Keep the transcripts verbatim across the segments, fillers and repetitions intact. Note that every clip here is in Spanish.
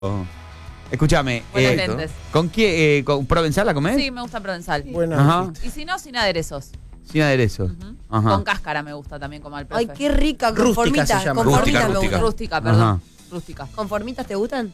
Oh. Escúchame, Buenos eh, lentes. ¿con qué? Eh, ¿con ¿Provenzal la comés? Sí, me gusta provenzal. Bueno, Ajá. Y si no, sin aderezos. Sin aderezos. Ujú. Ajá. Con cáscara me gusta también, como al profe. Ay, qué rica, Rústica conformita. se llama. Conformitas Rústica, me rústica. gustan. Rústica, perdón. Ajá. Rústica. ¿Conformitas te gustan?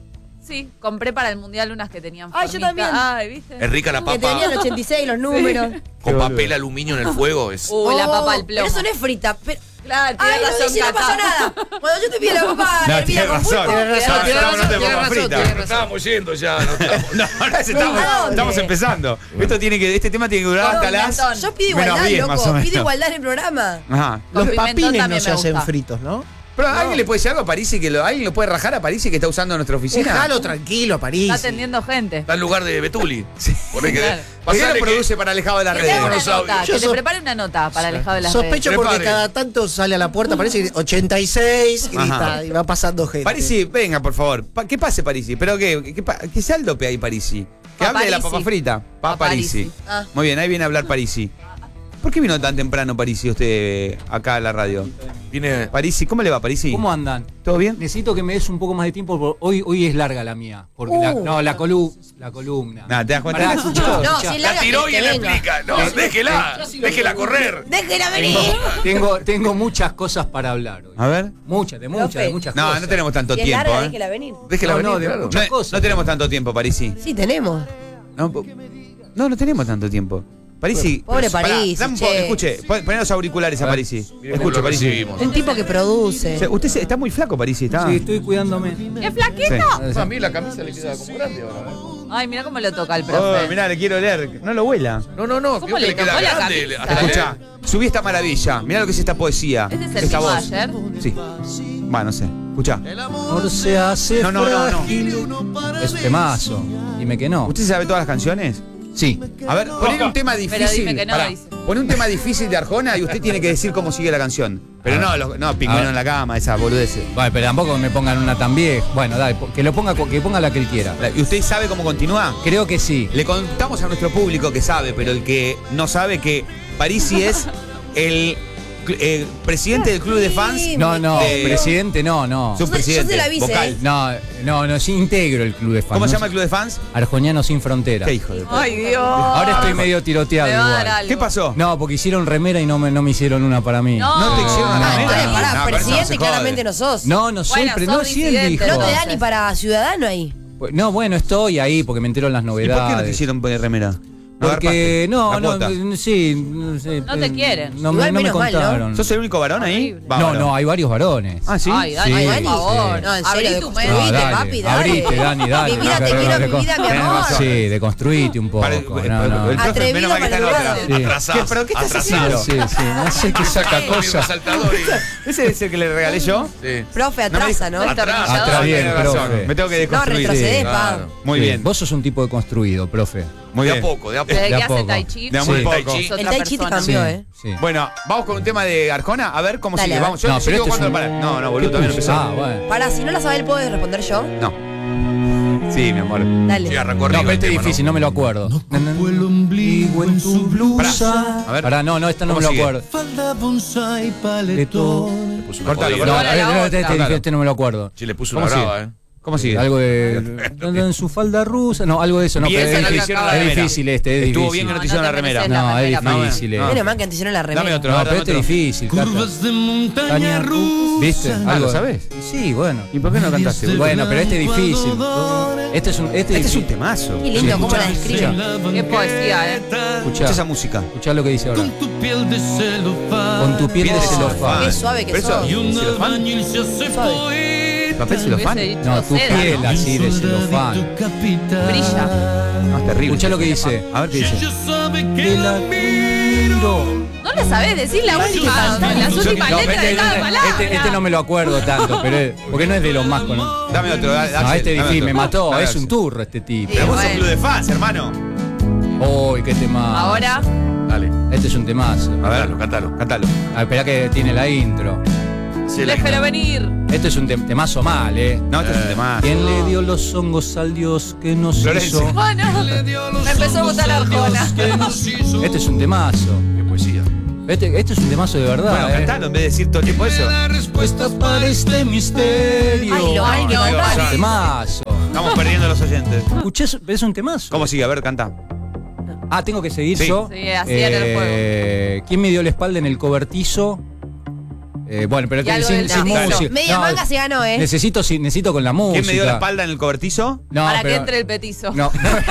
Sí, compré para el mundial unas que tenían Ay, yo formita. también. Ay, ¿viste? Es rica la Que papa tenían ochenta y seis los números. con Qué papel boludo. aluminio en el fuego. Es... Uy, la Oh, papa al plomo. Pero eso no es frita. Pero... Claro, Ay, tienes no razón, dice, no Cata. pasó nada. Cuando yo te pido la papa No, hervida tiene con razón. pulpo. Tiene razón, No, tiene estamos hablando de tiene papa razón, frita. tiene razón. Estábamos yendo ya. No estamos... No, ahora se estamos, ¿A dónde? estamos empezando. Esto tiene que, este tema tiene que durar hasta las. Pimentón. Yo pido Menos igualdad, diez, más o loco. menos. Pido igualdad en el programa. Ajá. Los Con pimentón papines no también se me hacen gusta. fritos, ¿no? Pero ¿alguien le puede decir algo a Parisi que lo, alguien lo puede rajar a Parisi que está usando nuestra oficina? Déjalo tranquilo, París. Está atendiendo gente. Está en lugar de Betuli. Sí. Por ahí que... Claro. ¿Por qué Pasale lo que- produce para alejado de las Que te redes? haga una Buenos audios. nota, Yo que te so- prepare una nota para alejado de las Sospecho redes. porque Prepare. cada tanto sale a la puerta, parece que ochenta y seis, grita Ajá. y va pasando gente. Parisi, venga, por favor. Pa- ¿Qué pase, Parisi? ¿Pero qué? ¿Qué, pa- qué saldope hay, Parisi? Que Pa hable de la Parisi. papa frita. Pa Pa Parisi. Parisi. Ah. Muy bien, ahí viene a hablar Parisi. ¿Por qué vino tan temprano, Parisi, usted acá a la radio? Viene... Parisi, ¿cómo le va, Parisi? ¿Cómo andan? ¿Todo bien? Necesito que me des un poco más de tiempo. Porque hoy, hoy es larga la mía. Porque la, Uh. no, la, colu la columna. Nada, ¿te das cuenta? Pará, escuchá, No, escuchá. si La larga, tiró que- y que le venga. explica. No, déjela. Déjela correr. Déjela venir. Tengo, tengo muchas cosas para hablar hoy. A ver. Muchas, de muchas, de muchas No, cosas. no tenemos tanto Si es tiempo, larga, ¿eh? déjela venir. Déjela No, venir, no, de claro. muchas No, cosas. no tenemos tanto tiempo, Parisi. Sí, tenemos. No, po- no, no tenemos tanto tiempo. Parisi. Pobre pará, Parisi, dame un po- che. escuche, pon- poné los auriculares a A ver. Parisi. Miren cómo Escuche, lo Parisi. recibimos. Un tipo que produce. O sea, usted se- está muy flaco, Parisi. Está... Sí, estoy cuidándome. ¡Qué flaquito! Sí. A mí la camisa le queda como grande ahora. ¿eh? Ay, mira cómo lo toca el Oh, profe. mirá, le quiero leer. No lo vuela. No, no, no. ¿Cómo creo que le le queda tocó la grande. camisa? Hasta Escucha, subí esta maravilla. Mirá lo que es esta poesía. ¿Este es el esta mismo voz. de ayer? Sí. Bueno, no sé. Escucha. Amor se hace No, no, no, no. frágil. Es temazo. Dime que no. ¿Usted sabe todas las canciones? Sí. A ver, poné un tema difícil. dime que no, Pará, dice. poné un tema difícil de Arjona y usted tiene que decir cómo sigue la canción. Pero no, lo- no, pingüino A ver. en la cama, esa boludez. Bueno, pero tampoco me pongan una tan vieja. Bueno, dale, que lo ponga, que ponga la que él quiera. ¿Y usted sabe cómo continúa? Creo que sí. Le contamos a nuestro público que sabe, pero el que no sabe que Parisi es el eh, presidente del club de fans. Sí, No, no, de- presidente, no, no. Subpresidente, Yo se la avisé, vocal. ¿eh? No, no, no, sí integro el club de fans. ¿Cómo se No llama el club de fans? Arjonianos sin fronteras. Qué hijo de puta. Ay, Dios. Ahora estoy medio tiroteado Me va a dar igual. algo. ¿Qué pasó? No, porque hicieron remera y no me, no me hicieron una para mí. No. No te hicieron Ah, una entonces, remera. pará, No, pero eso no presidente se jode. claramente no sos. No, no soy, Bueno, pero sos no, sí él disidente. dijo. No te da ni para ciudadano ahí. Pues, no, bueno, estoy ahí porque me entero en las ¿Y novedades. por qué no te hicieron poner remera? ¿No Porque agarpaste no, la no, cuota? eh, sí, no sé. No te eh, quieren. No, me, Igual no me menos mal, ¿no? contaron. ¿Sos el único varón ahí? Horrible. Va, No, varón. no, hay varios varones. Ah, ¿sí? Ay, Dani, Sí, por sí. favor. No, en Abrí serio, tu deconstruite, mente. dale, papi, dale. abrite, Dani, dale. Mi vida no, te no, quiero, no, mi no, vida, mi tenés amor. razón. Sí, deconstruite un poco. Pare- no, el- no. el profe, Atrevido menos mal que está en para otra. el Sí. Atrasás. ¿Qué- pero qué estás atrasás. haciendo? Sí, sí, no sé qué saca Con mi cosas. resaltador y- ¿Ese es el que le regalé yo? Sí. Profe, atrasa, ¿no? Atrás. Atrás bien, Tiene razón. profe. Me tengo que No, deconstruir. retrocedés, Sí, pa. claro. Muy Sí, bien. Vos sos un tipo deconstruido, profe. Muy De bien. a poco, de a poco. Desde De que a hace poco. Tai Chi. De a muy Sí. poco. Tai Chi. es otra El Tai Chi te persona. cambió, Sí, ¿eh? sí. Bueno, vamos con un tema de Arjona. A ver cómo Dale, sigue. a ver. Vamos. Yo No, yo pero digo este es cuando. un- para- No, no, boludo, ¿Qué todavía no puso? empezó. Ah, bueno. Pará, si no la sabés, ¿puedo responder yo? No. Sí, mi amor. Dale. Sí, arrancó No, arriba pero el este es tema, difícil, no me lo acuerdo. el ombligo en tu blusa. A ver. Pará, no, no, esta no ¿Cómo me lo sigue? acuerdo. Falda bonsai paletón. Le puso una Cortalo, jodida. No, cortalo. Ahora la este, este, otra. este, este no me lo acuerdo. Sí, le puso ¿Cómo una sigue? brava, ¿eh? ¿Cómo sigue? Algo de. En su falda rusa. No, algo de eso. No, Bien, pero que es no te difícil, hicieron la es remera. difícil este, es Estuvo difícil. bien que no te No, hicieron no la te remera. mereces la No, es remera, difícil. No, eh. Menos mal que antes hicieron la remera. Dame otro. No, dame pero este otro. es difícil. Cata. Curvas de montaña Tania, rusa. ¿viste? Ah, Algo- ¿lo sabes? Sí, bueno. ¿Y por qué no cantaste? boludo? Bueno, pero este es difícil. Este es un, este Este es un difícil. temazo. Qué lindo Sí, cómo la escuchá, describe. Qué poesía, ¿eh? Escucha Escuchá, esa música. escuchá lo que dice ahora. Con tu piel de celofán. Con tu piel de Piel de celofán. celofán. Qué suave que Pero eso- sos. Y un ¿Celofán? albañil se hace poeta. ¿Papel celofán? Hubiese dicho No, tu seda, piel ¿no? así de Soldadito celofán. capitán. Brilla. No, es terrible. Escuchá lo que dice. A ver qué dice. Ella sabe que Que la la miro. No la sabés, decís la última, las últimas No, letras de este, cada este- palabra. este- este no me lo acuerdo tanto, pero es- porque no es de los más conocidos. Dame otro. da- No, Axel, este es dame difícil, otro. me mató, Dame es Axel. un turro este tipo. Pero vos sos Bueno. club de fans, hermano. Uy, qué tema. Ahora, Dale. Este es un temazo. A ver, Cántalo, cántalo. cántalo. Ah, espera que tiene la intro. Sí, la- déjelo venir. Este es un tem- temazo mal, ¿eh? No, este es un Eh. tema. ¿Quién le dio los hongos al Dios que nos Florencia. hizo? Bueno, me empezó a gustar la Arjona. Este es un temazo. Qué poesía. Este, este es un temazo de verdad. Bueno, eh. cantalo en vez de decir todo el tiempo eso. Respuestas para este misterio. Ay, lo hay que Dios, cantar. santo. Temazo. Estamos perdiendo a los oyentes. Escuché, eso- es un temazo. ¿Cómo sigue? A ver, canta. Ah, tengo que seguir Sí. yo. Sí, así era el juego. ¿Quién me dio la espalda en el cobertizo? Eh, bueno, pero Y que algo sin, del sin petizo. música. Media No, manga se ganó, ¿eh? Necesito, sí, necesito con la música. ¿Quién me dio la espalda en el cobertizo? No, Para pero- que entre el petizo. No.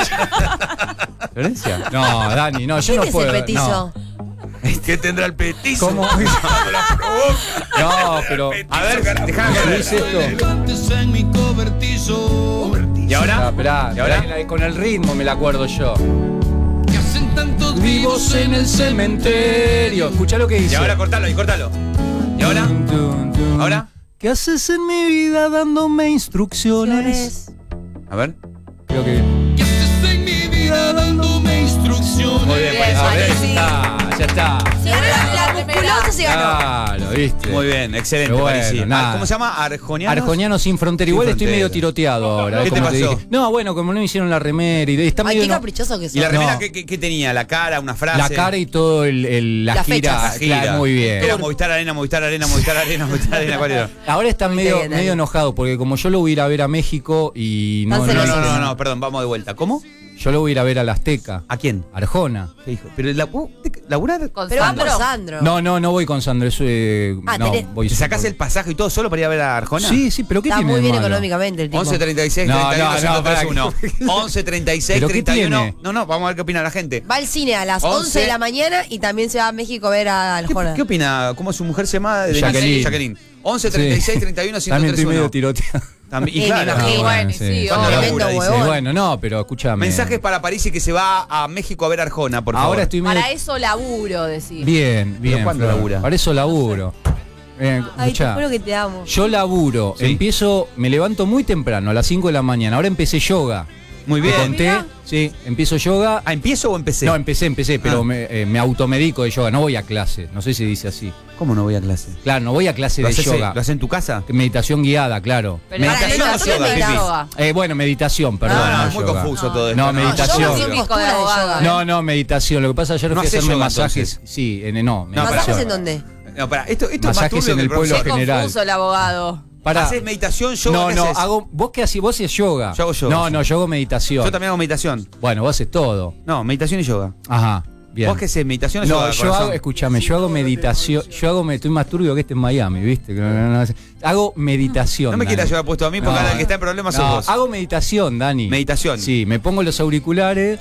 ¿Florencia? No, Dani, no, yo ¿Quién no es puedo. el petizo? ¿Qué tendrá el petizo? ¿Cómo? No la provoca. No, pero. A ver, déjame ¿Qué ver. dice esto? Antes en mi cobertizo. ¿Y Ah, ahora? esperá, ¿Y ahora? esperá, con el ritmo me la acuerdo yo. Que hacen tantos Vivos en el cementerio. Escuchá lo que dice. Y ahora cortalo, y cortalo. ¿Y ahora? Dun, dun, dun. ¿Ahora? ¿Qué haces en mi vida dándome instrucciones? A ver. Creo que. Que haces en mi vida dándome instrucciones. Muy bien, Bien, pues, Ah, a ver. ya está, ya está. Se ganó la, la musculosa, se ganó. Claro, viste. Muy bien, excelente, Pero bueno, Parisi. nada. ¿Cómo se llama? ¿Arjonianos? Arjoniano sin frontera. Sin Igual estoy frontera. medio tiroteado ahora. ¿Qué como te pasó? dije. No, bueno, como no me hicieron la remera y está Ay, medio. qué no- caprichoso que sos. ¿Y la remera No. qué, qué- qué tenía? ¿La cara? ¿Una frase? la cara y todo el, el- la Las gira. fechas. La gira. Claro, muy bien. Era Movistar Arena, Movistar Arena, Movistar Arena, Movistar Arena. ¿Cuál era? Ahora está Muy medio, bien, Dani. medio enojado porque como yo lo voy a ir a ver a México y no, Tan No, no, no, celoso. no, no, perdón, vamos de vuelta. ¿Cómo? yo lo voy a ir a ver a la Azteca. ¿A quién? Arjona. ¿Qué dijo? Pero la, uh, ¿te- ¿laburar? Con Pero va Sandro. por Sandro. No, no, no voy con Sandro. Eso, eh, Ah, no, tenés- voy ¿Te sacás solo. el pasaje y todo solo para ir a ver a Arjona? Sí, sí, pero ¿qué Está tiene muy de bien malo? económicamente el tipo. once treinta y seis No, treinta y uno no, no, ciento treinta y uno. pará. once treinta y seis ¿Pero qué treinta y uno. tiene? No, no, vamos a ver qué opina la gente. Va al cine a las once. once de la mañana y también se va a México a ver a ¿Qué, Aljona. qué opina? ¿Cómo su mujer se llama? De- Jacqueline. Jacqueline. once treinta y seis treinta y uno ciento También treinta y estoy medio uno. tiroteado. También- Y Eh, claro, me imagino. Sí, bueno, y sí, Cuando obvio. labura, Tremendo dice. huevón. Bueno, no, pero escúchame. Mensajes para París y que se va a México a ver a Arjona, por favor. Ahora estoy medio. Para eso laburo, decís. Bien, bien. ¿cuándo Flor. labura? Para eso laburo. Eh, Ay, te escuchá, juro que te amo. yo laburo, Sí. empiezo, me levanto muy temprano, a las cinco de la mañana. Ahora empecé yoga. Muy Te bien. conté, Mirá. sí, empiezo yoga. Ah, ¿empiezo o empecé? No, empecé, empecé, pero Ah. me, eh, me automedico de yoga. No voy a clase, no sé si dice así. ¿Cómo no voy a clase? Claro, no voy a clase ¿Lo de haces, yoga. ¿Lo haces en tu casa? Meditación guiada, claro. Pero Meditación para o meditación yoga, es Pipi? yoga. Eh, bueno, meditación, perdón. No, no, no es muy yoga. confuso todo esto. No, meditación. Yoga Yo sin mi postura de abogada. yoga. No, no, meditación. Lo que pasa ayer No fui a haces hacerme yoga, masajes. entonces. Sí, en, no, No, ¿Masajes meditación. en dónde? No, pará, esto, esto es más Masajes turbio en que el pueblo profesor. Qué general. confuso el abogado. Pará. ¿Haces meditación, yoga? No, ¿qué no, haces? hago. ¿Vos qué haces? Vos haces yoga. Yo hago yoga, No, sí. no, yo hago meditación. Yo también hago meditación. Bueno, vos haces todo. No, meditación y yoga. Ajá. Bien. ¿Vos qué haces? ¿Meditación o No, yoga? yo corazón? hago, escúchame, yo hago meditación, yo hago, me estoy más turbio que este en Miami, ¿viste? Que no- no- no- hago meditación. No me quieras Dani. llevar puesto a mí porque No. ahora el que está en problemas sos No, vos. hago meditación, Dani. Meditación. Sí, me pongo los auriculares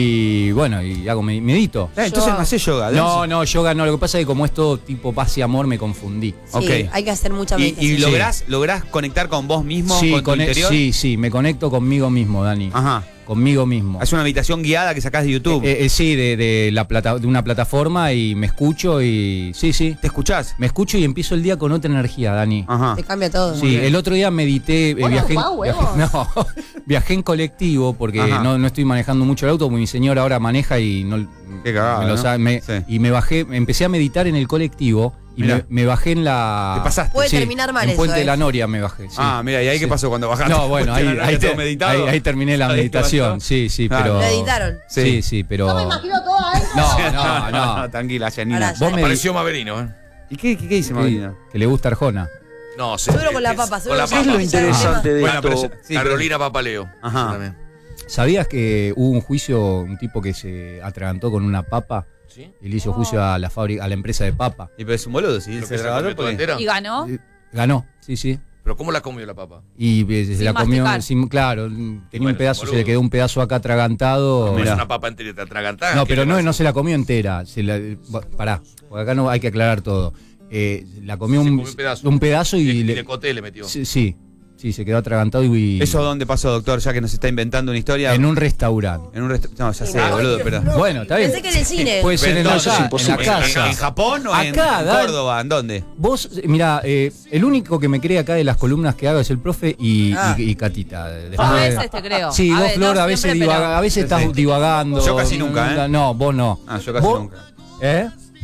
y bueno, y hago med- medito. Ah, entonces no haces yoga. No, Denso. no, yoga no, lo que pasa es que como es todo tipo paz y amor me confundí. Sí, Ok. hay que hacer mucha ¿Y, meditación. y lográs, lográs conectar con vos mismo, Sí, con tu con- interior? sí, sí, me conecto conmigo mismo, Dani. Ajá. Conmigo mismo. Haces una meditación guiada que sacás de YouTube. Eh, eh, sí, de, de la plata, de una plataforma y me escucho y sí, sí. ¿Te escuchás? Me escucho y empiezo el día con otra energía, Dani. Ajá. Te cambia todo. Sí, el otro día medité, eh, viajé, ocupás, viajé- huevón. no, viajé en colectivo porque Ajá. no, no estoy manejando mucho el auto, porque mi señora ahora maneja y no Qué cagada, me lo ¿no? sabe, me- Sí. y me bajé, empecé a meditar en el colectivo y Mirá. me, me bajé en la Te pasaste. Puede terminar mal en eso, Puente ¿eh? de la Noria me bajé. Sí. Ah, mira, ¿y ahí Sí. qué pasó cuando bajaste? No, bueno, ahí, ahí, todo te- meditado. ahí- ahí terminé la Ahí te meditación. pasó. Sí, sí, Claro. pero. ¿Lo editaron? Sí, sí, pero. todo adentro. No, no, no. Tranquila, Janina. Ahora, Vos me Apareció Maverino, ¿eh? ¿Y qué, qué, qué dice Sí, Marina? que le gusta Arjona. No, sé. Seguro con la es- papa, seguro Con la con papa. la papa. interesante de Bueno, pero esto? yo- sí, pero- Carolina Papaleo. Ajá. También. ¿Sabías que hubo un juicio, un tipo que se atragantó con una papa ¿Sí? y le hizo juicio a la fábrica, a la empresa de papa? Y pero es un boludo, si él ¿Pero se que se la grabó comió toda porque... entera? ¿Y ganó? Eh, Ganó, sí, sí. ¿Pero cómo la comió la papa? Y eh, se Sin la comió, masticar. sin- claro, tenía bueno, un pedazo, boludo. se le quedó un pedazo acá atragantado. No es mirá. una papa entera y te atragantada. No, ¿qué pero le no, pasa? no se la comió entera. Se la, bo- pará, porque acá no hay que aclarar todo. Eh, la comió Se un, comió un pedazo. un pedazo y, Y le, de coté le metió. sí, sí, sí, se quedó atragantado y ¿Eso dónde pasó, doctor? Ya que nos está inventando una historia. en un restaurante. En un rest- No, ya sé, boludo, pero... Bueno, está bien. Pensé que en el cine. Puede ser en, Pero la, entonces ca- es en la imposible. casa. ¿En, en Japón o en, Acá, en da- Córdoba? ¿En dónde? Vos, mira, el único que me cree acá de las columnas que hago es el profe y, Ah. y- y Catita. Después- A veces te creo. Sí, A vos, ver, Flor, no a veces, siempre, divaga- pero- a veces estás Sí. divagando. Yo casi nunca, ¿eh? No, vos no. Ah, yo casi ¿Vos? nunca. ¿Eh?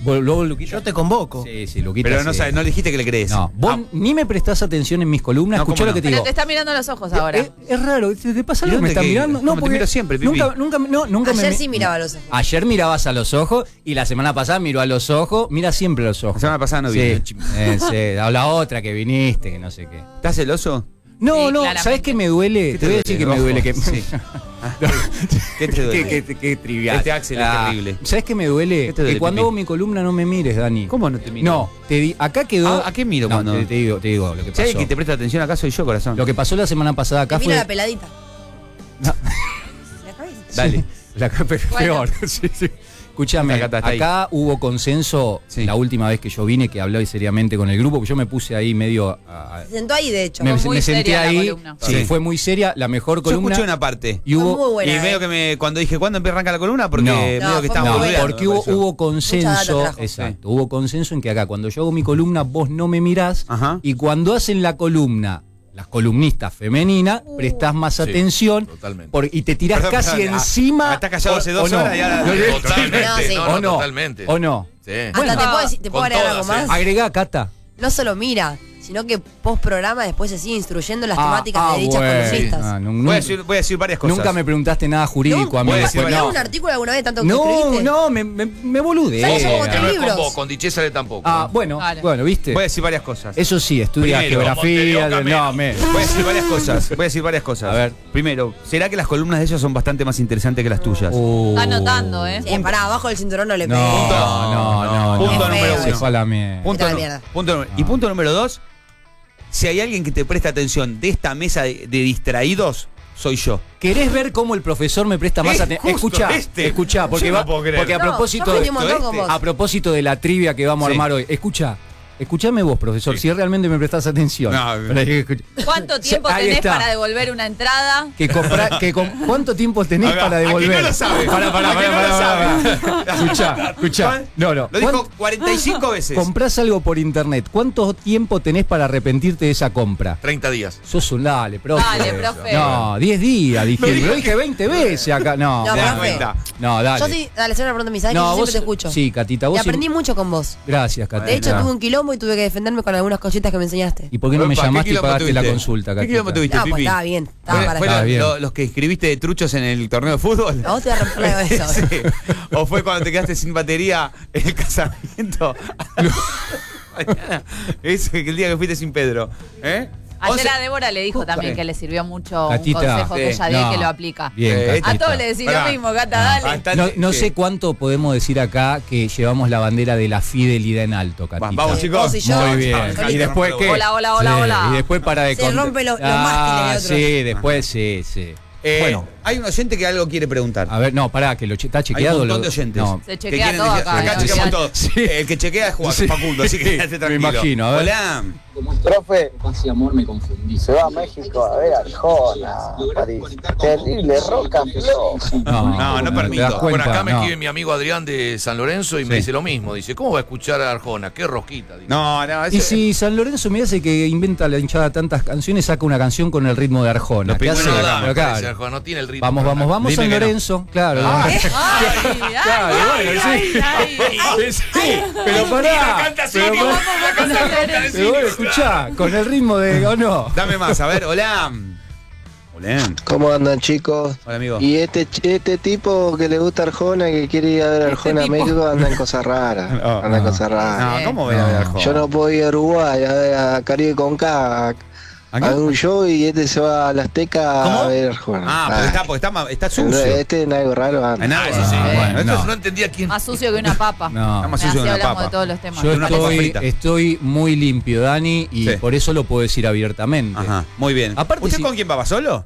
Vos- luego, Luquita. Yo te convoco. Sí, sí, Luquita. Pero no, sí. sabes, no le dijiste que le crees. No, vos Ah, ni me prestás atención en mis columnas. No, Escuchá ¿cómo lo no? que te Pero digo. te está mirando a los ojos ahora. Es, es raro, ¿te, te pasa ¿Y algo? ¿Me dónde estás que- mirando? cómo te porque miro siempre, Pipi? Nunca, nunca, no, nunca Ayer me, sí miraba los ojos. Ayer mirabas a los ojos y la semana pasada miró a los ojos. Mira siempre a los ojos. La semana pasada no Sí, vine. eh, sí, a la otra que viniste, que no sé qué. ¿Estás celoso? No, Sí, no, claramente. ¿sabes qué me duele? ¿Qué Te voy a decir que me Ojo. duele. Que... Sí. ¿Qué te duele? Qué, qué- qué trivial. Este Axel es terrible. ¿Sabes qué me duele? ¿Qué te duele, que cuando Pipi? hago mi columna no me mires, Dani. ¿Cómo no te miro? No, te di, acá quedó. Ah, ¿a qué miro No, cuando- te, te digo, te digo lo que Si hay pasó. que te presta atención acá soy yo, corazón. Lo que pasó la semana pasada acá Te fue. mira la peladita. No. ¿La cabeza? Dale. La, pe- peor. Sí, sí. Escúchame, Acá está, está ahí. acá hubo consenso Sí. la última vez que yo vine, que hablé seriamente con el grupo, porque yo me puse ahí medio. a- a- Se sentó ahí, de hecho. me, Fue muy me senté seria la ahí. columna. Sí, Sí. fue muy seria, la mejor Yo columna. escuché una parte. Y Fue hubo. muy buena. y medio eh. que me, cuando dije, ¿cuándo empieza arranca la columna? Porque No. medio No, que fue estábamos No, muy buena. boludeando, porque me hubo, pareció. hubo consenso, Mucha data trajo. exacto, hubo consenso en que acá cuando yo hago mi columna vos no me mirás Ajá. y cuando hacen la columna las columnistas femeninas prestás más Sí, atención totalmente. por- y te tirás Perdón, casi perdón, ah, encima. ah, estás callado o- hace o dos no. horas y ahora- No, Totalmente. No, sí. No, o no, no, totalmente. o no. Sí. Hasta Bueno. te puedo, decir- te puedo Con agregar todas, algo eh. más. Agregá, Cata. No solo mira, sino que post programa después se sigue instruyendo las Ah, temáticas ah, de dichas bueno. columnistas. Ah, no, Voy a, nunca, decir, voy a decir varias cosas. nunca me preguntaste nada jurídico ¿No? a mí voy a después. decir No, un artículo alguna vez tanto que no, escribiste? no, me, me, me boludé. ¿Sabes? Somos Que tres no es con libros. vos, con Dichésale tampoco. Ah, ¿eh? bueno, Vale. bueno, ¿viste? Voy a decir varias cosas. Eso sí, estudia Primero, geografía. Montevideo de- No, me. Voy a decir varias cosas. Voy a decir varias cosas. A ver. Primero, ¿será que las columnas de ellos son bastante más interesantes que las tuyas? Uh. Está anotando, ¿eh? Sí, pará, abajo del cinturón no le pegué. No, no, no, no. Punto no. número Se uno. fue a la mierda. Punto, Vete a la nu- mierda. punto número- Y punto número dos, si hay alguien que te presta atención de esta mesa de, de distraídos, soy yo. ¿Querés ver cómo el profesor me presta más Es atención? justo Escucha, este. escucha, porque, Yo no va- puedo creer. porque a No, propósito yo aprendí de, un montón con este. vos. a propósito de la trivia que vamos a Sí. armar hoy, escucha, escuchame vos, profesor, si realmente me prestás atención. No, Para que escuche. ¿Cuánto tiempo Ahí tenés está. para devolver una entrada? Que compra- que com- ¿Cuánto tiempo tenés A ver, para ¿a que devolver? no lo sabe? Pará, pará, ¿A que pará, no lo pará, sabe? pará. Escuchá, escuchá. No, no. Lo dijo ¿Cuán- cuarenta y cinco veces. Comprás algo por internet. ¿Cuánto tiempo tenés para arrepentirte de esa compra? treinta días. Sos un dale, profe. Dale, profe. No, diez días, dije. Lo dije veinte veces acá. No, No, ¿Te das profe. cuenta? no, dale. Yo sí, dale, hacer una pregunta a mis amigos, No, yo siempre vos- te escucho. Sí, Catita, vos Y sí- aprendí mucho con vos. Gracias, Catita. De hecho, tuve un quilombo y tuve que defenderme con algunas cositas que me enseñaste. ¿Y por qué no me Opa, ¿qué llamaste y quilombo pagaste la tuviste? consulta, ¿Qué Catita? quilombo tuviste, No, pues Pipi? estaba bien. Estaba ¿Fue- para ¿Fueron Estaba bien. lo- los que escribiste de truchos en el torneo de fútbol? A vos te voy a romper la cabeza. Sí. ¿O fue cuando te quedaste sin batería en el casamiento? Mañana. Ese el día que fuiste sin Pedro. ¿Eh? Ayer once a Débora le dijo también Sí. que le sirvió mucho Catita, un consejo que sí. ella dio No. que lo aplica. Bien, Eh, Catita. A todos le decís lo Pará. mismo, Cata, dale. Bastante- No, no sí. sé cuánto podemos decir acá que llevamos la bandera de la fidelidad en alto, Catita. Va- Vamos, chicos. Vos y yo. Muy bien. Solito. ¿Y después qué? Hola, hola, hola, Sí, hola. Y después para de Se cont- rompen los- los Ah, mástiles de otros. sí, después sí, sí. Eh, Bueno. hay un oyente que algo quiere preguntar. A ver, no, pará, que lo che- está Hay chequeado. un montón lo- de oyentes. No. Se que chequea quieren todo decir- acá. Acá eh, chequeamos olvidate. todo. Sí. El que chequea es Juan Sí. Facundo, así que Sí, quédate me tranquilo. imagino, a ver. Hola. Profe, Paz y amor me confundí. se va a México a ver a Arjona, París. Terrible, roca, floja. No, No, no te permito. das Bueno, cuenta, acá me no. escribe mi amigo Adrián de San Lorenzo y me Sí. dice lo mismo. Dice, ¿cómo va a escuchar a Arjona? Qué rosquita. Dice. No, no, Y ese- si San Lorenzo me hace que inventa la hinchada tantas canciones, saca una canción con el ritmo de Arjona. Los ¿Qué pingüinos hace? no da, Pero me claro. parece, Arjona, no tiene el ritmo. Vamos, vamos, vamos, Dime San que no. Lorenzo, claro. Ay, ay, Claro, ay, bueno, ay, sí. ay, ay. Sí, pero pará. Pero pará. Pero bueno, escuchá, con el ritmo de. ¿O no? Dame más, a ver, hola. Hola. ¿Cómo andan, chicos? Hola, amigo. Y este, este tipo que le gusta Arjona, que quiere ir a ver a Arjona a tipo. México, anda en cosas raras. No, anda en no. cosas raras. No, ¿cómo ven a ver Arjona? Yo no puedo ir a Uruguay, a, ver a Caribe con K, a, ¿A qué? a un show y este se va a la Azteca ¿Cómo? a ver Arjona. Ah, porque está, porque está, ma- está sucio. Este es algo raro. anda. En algo, Eso sí. Ah, bueno, Bueno, esto no. no entendía quién. Más sucio que una papa. No. Está más Así sucio que una hablamos papa. de todos los temas. Yo una papa estoy, frita. estoy muy limpio, Dani, y Sí. por eso lo puedo decir abiertamente. Ajá, muy bien. Aparte, ¿Usted si- con quién va? ¿Va solo?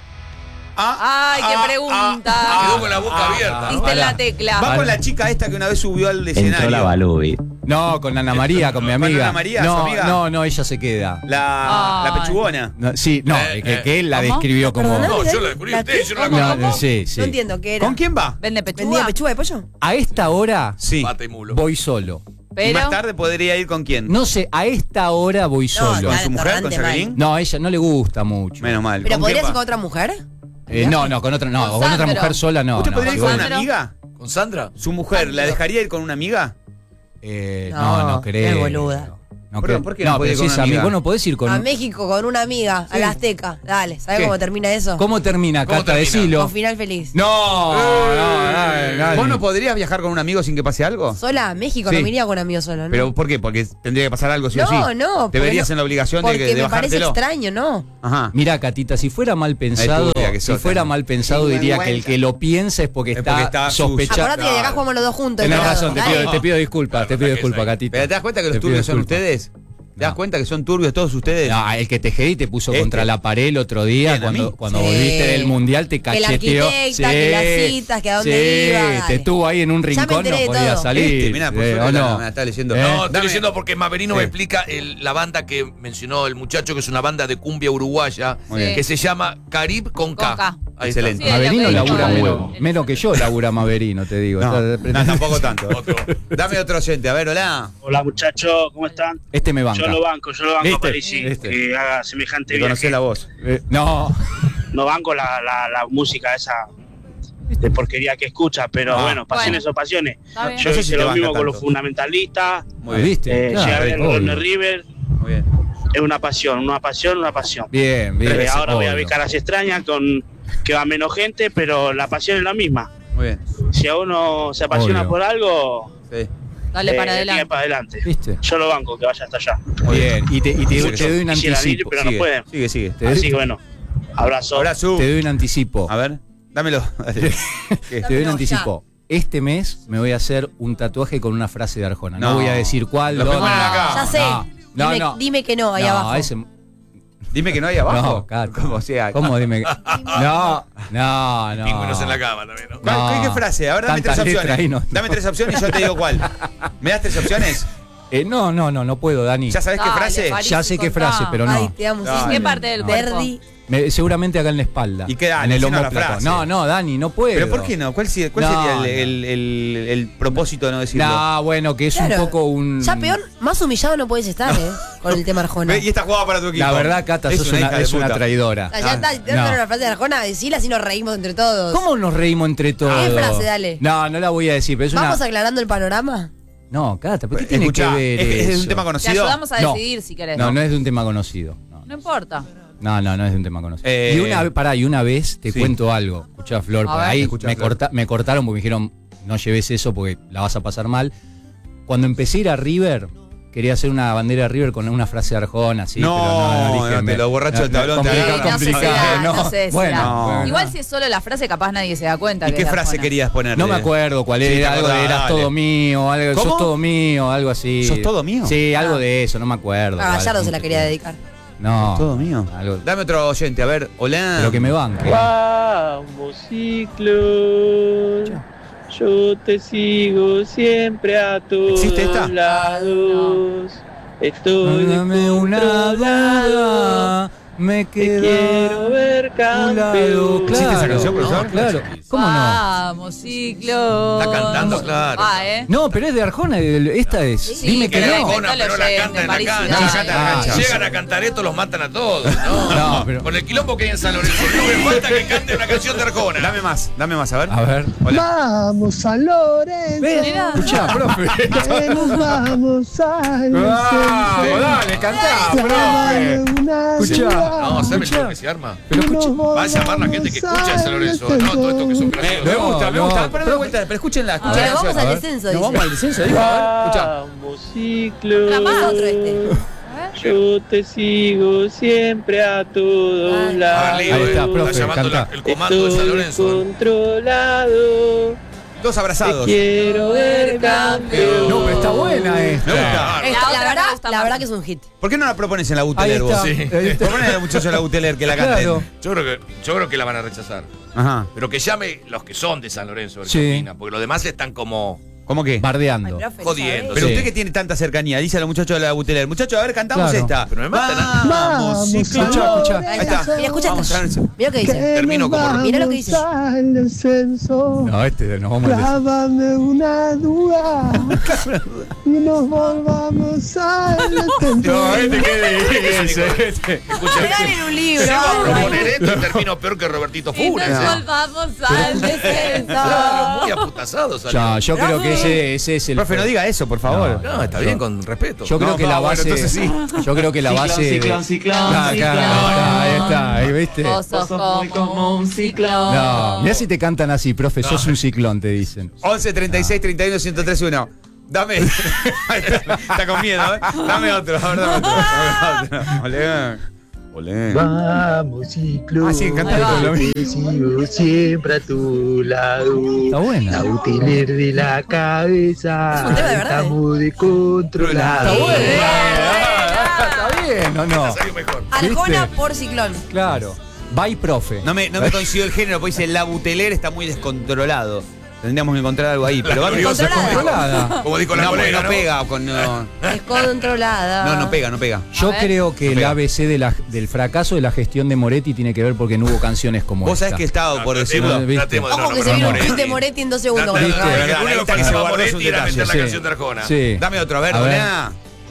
Ah, Ay, qué ah, pregunta. ah, Quedó con la boca ah, abierta. Diste en la ¿Va tecla. con la chica esta que una vez subió al escenario? Balubi. No, con Ana María, con mi ¿Con amiga. Ana María, su no, amiga? no, no, ella se queda. La, la Ay. pechugona. No, sí, no, Eh, que, eh. que él la ¿Cómo? describió como. Perdona. No, yo la descubrí a ¿La usted, qué? yo no la ¿Cómo? No, conozco. sí, sí. No entiendo qué era. ¿Con quién va? ¿Vende ¿Vendía pechuga? pechuga de pollo? A esta hora Sí. Pata y mulo. voy solo. Y Pero más tarde podría ir con quién. No sé, a esta hora voy solo. ¿Con está su mujer, con torrante mal. Jacqueline? No, a ella no le gusta mucho. Menos mal. ¿Pero ¿Con podría quién ser va? con otra mujer? Eh, no, no, con otra, no, Con con otra Sandro. mujer sola no. ¿Usted no, podría ir igual. con una Sandro. amiga? ¿Con Sandra? ¿Su mujer la dejaría ir con una amiga? Eh, No, no, no creo. es boluda. No, Pero, creo. ¿por qué no no puede pero ir si con es una amigo, amiga? vos no podés ir con A un... México con una amiga, a la Azteca. Dale, ¿sabes ¿Qué? cómo termina eso? ¿Cómo termina, ¿Cómo Cata? termina? Decilo. Con final feliz. No, no, no, no, ¿Vos no. no podrías viajar con un amigo sin que pase algo? Sola a México, Sí. no me iría con amigos solo, ¿no? ¿Pero por qué? Porque tendría que pasar algo sí o sí. no, no. Te porque verías no- en la obligación de, porque de me parece bajártelo. extraño, ¿no? Ajá. Mira, Catita, si fuera mal pensado, turbia que si sos, fuera también. mal pensado, diría que el que lo piensa es porque Es está, porque está sucio. sospechando. Acordate que de acá jugamos los dos juntos. Tenés ¿no? razón, te Dale. pido, te pido disculpas, te pido que disculpas, soy. Catita. ¿Pero te das cuenta que los Te pido turbios son disculpas. ustedes? ¿Te das No. cuenta que son turbios todos ustedes? No, el que te y te puso Este. contra la pared el otro día ¿Quién, a cuando, mí? cuando Sí. volviste del mundial te Que la cacheteó. arquitecta, que las citas, que a dónde sí, iba, dale. te tuvo ahí en un Ya me rincón, enteré no de podía todo. salir. Este, mirá, por eh, suerte ¿o la- no? me la está leyendo. Eh, No, estoy Dame- diciendo porque Maverino Sí. me explica el- la banda que mencionó el muchacho, que es una banda de cumbia uruguaya, Muy bien. que se llama Carib con K. Con K. Ahí Excelente. Sí, es Maverino lo que labura dijo menos, Maverino. menos que yo labura Maverino, te digo. No, Está- no, tampoco tanto. Otro. Dame otro oyente. A ver, hola. Hola muchachos, ¿cómo están? Este me banca. Yo lo banco, yo lo banco ¿Viste? a Parisi, ¿Viste? que haga semejante Te conocés viaje. la voz. Eh, no. No banco la, la, la música esa de porquería que escucha, pero Ah. bueno, pasiones Bueno. o pasiones. Está bien. Yo No sé hice si te lo banca mismo con los tanto. fundamentalistas, Muy bien. ¿Viste? eh, Claro, llegué a ver obvio. Ronald River, Muy bien. es una pasión, una pasión, una pasión. Bien, bien. Eh, ahora voy a obvio. ver caras extrañas con que va menos gente, pero la pasión es la misma. Muy bien. Si a uno se apasiona Obvio. por algo, Sí. Dale eh, para sigue adelante. para adelante. ¿Viste? Yo lo banco, que vaya hasta allá. Bien. Y te, y te, Sí, te sí. doy un Quisieran ir, anticipo. pero no Sigue, pueden. Sigue, sigue. Te doy- Así que bueno, abrazo. Abrazo. Te doy un anticipo. A ver, dámelo. Dale. ¿Qué? Te doy un No, anticipo. Este mes me voy a hacer un tatuaje con una frase de Arjona. No, No. voy a decir cuál. Lo que dónde. ponen acá. Ya sé. No, no, dime, no. dime que no, ahí No, abajo. ese- Dime que no hay abajo. No, Cata. ¿Cómo? O sea, ¿Cómo dime que.? No, no, no. Pingüinos en la cama también, ¿no? ¿Cuál- No. ¿Qué, qué frase? A ver, dame Tantas tres letras opciones. ahí no- Dame tres opciones y yo te digo cuál. ¿Me das tres opciones? Eh, no, no, no, no puedo, Dani. ¿Ya sabés qué Dale, frase? París, Ya sé qué contá. frase, pero no. Ay, te amo. Dale. sí. ¿Qué parte del cuerpo? Verdi. Me- seguramente acá en la espalda. Y queda, en el decime la omóplato. frase. No, no, Dani, no puedo. ¿Pero por qué no? ¿Cuál, si- cuál No, sería no. el, el- el- el propósito de no decirlo? No, bueno, que es Claro. un poco un. Ya peor, más humillado no puedes estar, ¿eh? Con el tema Arjona. Ve, Y esta jugada para tu equipo. La verdad, Cata, Es sos una, hija de es una puta. traidora. Ah, ya está, te voy a no. dar una frase de Arjona, decila así nos reímos entre todos. ¿Cómo nos reímos entre todos? ¿Qué frase, dale? No, no la voy a decir, pero es ¿Vamos una. aclarando el panorama? No, Cata, ¿pero qué tiene Escuchá, que ver? ¿es, es de un eso? tema Te conocido? ayudamos a No. decidir si querés. No, no es de un tema conocido. No, No importa. no, no, no es de un tema conocido. Eh, y una vez, pará, y una vez te sí. cuento algo. Escuchá, Flor, A por ver. ahí Escuchá, me, Flor. corta- me cortaron porque me dijeron, no lleves eso porque la vas a pasar mal. Cuando empecé a ir a River, quería hacer una bandera de River con una frase de Arjona, así. No, pero no, no, dije, no, te me- lo borracho del tablón te complicado, agarran. no sé si complicado, da, no. no sé si Bueno, da. bueno. Igual si es solo la frase, capaz nadie se da cuenta. ¿Y que qué es frase Arjona. querías ponerle? No me acuerdo cuál Sí, era, te algo de acordás, eras dale. todo mío, algo, ¿Cómo? sos todo mío, algo así. ¿Sos todo mío? Sí, algo de eso, no me acuerdo. A cuál, Gallardo se la mucho quería tiempo. dedicar. No. Todo mío. Algo, Dame otro oyente, a ver. Hola. pero que me banque. Vamos, ciclo. Yo te sigo siempre a todos ¿Existe esta? lados. Estoy Dame una descontrolado. dada, me Te quedo quiero ver a un lado. campeón. ¿Existe esa canción, no, profesor? claro. ¿Cómo no? Vamos, ciclo. Está cantando, claro. Ah, ¿eh? No, pero es de Arjona, el- esta es. Sí, Dime que pero Que no. la no. Arjona, pero la oyente, cantan en la París, cancha. no, La no, cantan en la no, cancha. no. Llegan a cantar esto, los matan a todos. No, No, pero- Con el quilombo que hay en San Lorenzo. No me falta que cante una canción de Arjona. Dame más, dame más, a ver. A ver. Hola. Vamos San Lorenzo, Mirá. Escuchá, profe. que nos vamos al Vamos, descenso. dale, cantá, Clávame profe. una Escuchá. duda, No, ¿sabes Escuchá. lo que se arma? Pero escucha. Va a llamar la gente que escucha en San Lorenzo. No, todo esto que son Me, graciosos. me gusta, me No, gusta. no. Pero de vuelta, pero escúchenla, A escuchen ver, la vamos canción. al ver. descenso, Nos dice. vamos al descenso, dijo. A ver, escuchá. Vamos, ciclo. Era más otro este. Yo te sigo siempre a todos Ay. A ver, lados. Leo, Ahí está, eh, profe, llamando la- canta. el comando de San Estoy Lorenzo. controlado. Todos abrazados. Quiero ver campeón. No, pero está buena esta. Me gusta. Eh, La, La otra me verdad, gusta la más. verdad que es un hit. ¿Por qué no la propones en la Ahí Buteler está. vos? Sí. Ahí está. Proponen al muchacho de la Buteler que la canten. Claro. Yo creo que, yo creo que la van a rechazar. Ajá. Pero que llame los que son de San Lorenzo, a ver Sí. qué opinan, porque los demás están como ¿Cómo qué? Bardeando. Ay, profe, jodiendo. ¿sabes? Pero Sí. usted que tiene tanta cercanía, dice a los muchachos de la Buteler. Muchachos, a ver, cantamos Claro. esta. Pero me matan a- Vamos, sí, San Escuchá, escuchá. Ahí Ahí está. está. Mira, escucha Vamos, esto. Lorenzo. Mira lo que dice. Termino como- Mirá lo que dice. Al descenso. No, este nos vamos a decir. Clávame una duda y nos volvamos al descenso. No, este qué dice. Este. Regalen un libro. Llego a algo ahí. proponer esto y termino peor que Robertito Y Funes. nos ¿eh? volvamos al descenso. Claro, muy aputazados. Ya, yo creo que ese, ese es el. Profe, no diga eso, por favor. No, está bien, con respeto. Yo creo No, que no, la bueno, base. entonces sí. Yo creo que la Ciclón, base. ciclón, ciclón, Ah, ciclón. claro, ahí está, ahí viste. Vos sos Muy como un ciclón. No, mirá si te cantan así, profe, sos un ciclón, te dicen. once, treinta y seis, treinta y uno, ciento tres, uno. Dame. Está con miedo, ¿eh? Dame otro, a ver, dame otro. Dame otro. Olé. Olé. Vamos, ciclón. Ah, sí, encanta Ahí va. lo mismo. Te sigo siempre a tu lado. Está buena. La utiler de la cabeza. Es un tema de verdad, Estamos descontrolados. Está bueno. Está bien, ¿o no? Salió mejor. Arjona ¿Viste? por ciclón. Claro. Bye, profe. No me, no me coincidió el género, porque dice la buteler está muy descontrolado. Tendríamos que encontrar algo ahí, pero va gloriosa Controlada. Como dijo la no, porque colega, no ¿no? pega con no, Descontrolada. no, no pega, no pega. Yo ver. creo que No el pega. A B C de la- del fracaso de la gestión de Moretti tiene que ver porque no hubo canciones como Vos esta. sabés que estaba No, por tratemos- decirlo. ¿viste? tratemos de no Ojo que se nombrar viene un Moretti. hit de Moretti en dos segundos. Trata- ¿Viste? trata- Verdad, que ahí uno está que que se faltaba guardó Moretti su era meter la detalle. canción de Arjona. Sí. Dame otro, a ver, A ver. Olea.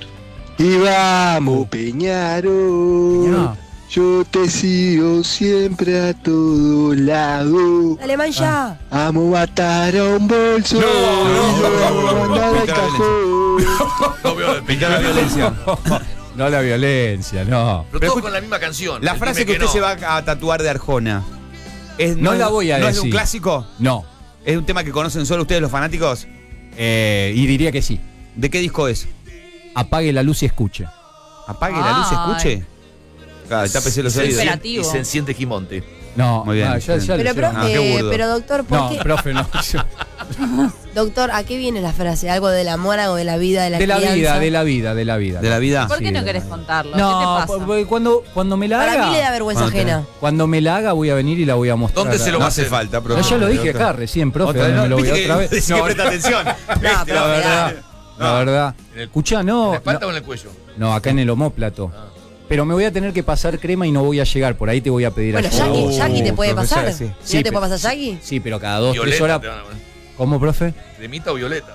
Y vamos, Peñarol. No. Yo te sigo siempre a todo lado. Dale, man, ya. Amo matar a un bolso. No, no, y yo no, no, no, mandar no, al no, cajón. No veo de Pintar la violencia. No la violencia, no. Pero Pero todos escucha- con la misma canción. La El frase dime que usted no. se va a tatuar de Arjona. Es, No es- la voy a ¿No es de un decir. clásico? No. ¿Es un tema que conocen solo ustedes los fanáticos? Eh, y diría que sí. ¿De qué disco es? Apague la luz y escuche. ¿Apague la luz y Ay. escuche? Claro, tápese los Se oídos. enciende- Operativo. Y se enciende Gimonte. No, Muy bien, ah, ya, bien. ya lo Pero, llevan. Ah, qué profe, burdo. pero doctor, ¿por No, qué? profe, no. Yo- Doctor, ¿a qué viene la frase? ¿Algo del amor, algo de la vida, de la De la crianza? vida, de la vida, de la vida. ¿De la vida? ¿Por qué Sí, no de querés la- contarlo? No, ¿Qué te pasa? por- porque cuando, cuando me la Para haga. mí le da vergüenza Cuando te- ajena. Cuando me la haga voy a venir y la voy a mostrar. ¿Dónde se lo No va a hace hacer? falta, No, profe. ya lo dije Otra- acá recién, profe. Otra ¿dónde vez, me lo voy viste otra que vez? decís que presta atención. No, Viste, pero La verdad, la No. verdad. En el- Escucha, no. ¿En la espalda no, o en el cuello? no, acá en el omóplato. Pero me voy a tener que pasar crema y no voy a llegar. Por ahí te voy a pedir Bueno, ayuda. Jackie, Oh, Jackie te puede profesora, pasar. sí. ¿No Sí, te pero- puede pasar Jackie? Sí, pero cada dos, tres Violeta horas. te van a poner. ¿Cómo, profe? ¿Cremita o violeta?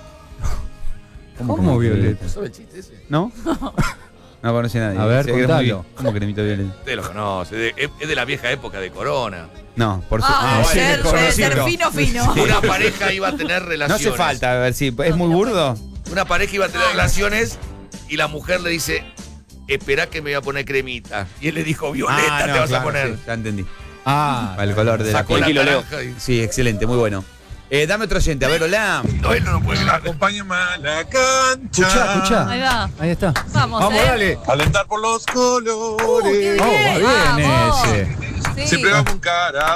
¿Cómo, cómo Violeta? ¿No sabe el chiste ese? ¿No? No conoce a nadie. A ver, Se ve que es contalo. muy- ¿Cómo cremita violeta? Usted lo conoce. de- es, es de la vieja época de Corona. No, por su. Ah, Ah, ser, bueno, ser, conocido. ser fino, fino. Una pareja iba a tener No relaciones. hace falta, a ver si. ¿Es muy burdo? Una pareja iba a tener relaciones y la mujer le dice, esperá que me voy a poner cremita. Y él le dijo, violeta Ah, te no, vas claro, a poner. sí, ya entendí. Ah, Para el color de la Sacó la piel. naranja y... Sí, excelente, muy bueno. Eh, dame otro oyente, a ver, hola. No, él no lo puede creer. Acompáñame a la cancha. escuchá, escuchá. Ahí va. Ahí está. Vamos, Vamos, eh. dale. Alentar por los colores. Uh, qué Oh, bien. va bien Vamos. ese. Sí. Siempre vamos en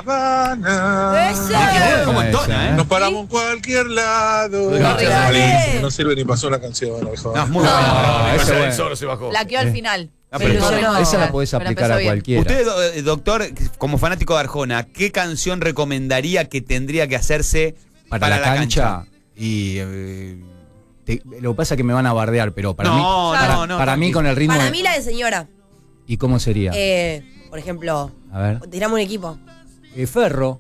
caravana. ¡Eso! ¿Cómo Esa, entona, eh? Nos paramos en cualquier lado. No, Qué Malísimo, bien. no sirve ni pasó la canción, mejor. No, es muy No. bueno. Ah, Esa ese él bueno. solo se bajó. La quedó al final. Ah, Me pero ilusionó. Esa la podés Pero aplicar empezó a bien. cualquiera. Usted, do- eh, doctor, como fanático de Arjona, ¿qué canción recomendaría que tendría que hacerse para, la, cancha, y eh, te- lo que pasa es que me van a bardear, pero para No, mí no, para, no, para mí tranqui. con el ritmo Para de- mí la de señora. ¿Y cómo sería? Eh, por ejemplo, A ver. tiramos un equipo. Eh, Ferro.